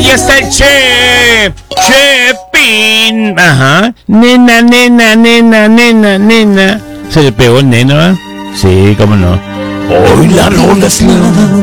ya está el chef. Chefin. Ajá. Nena, nena, nena, nena, nena. ¿Se le pegó el neno, ¿eh? Sí, cómo no. Hoy la ronda es la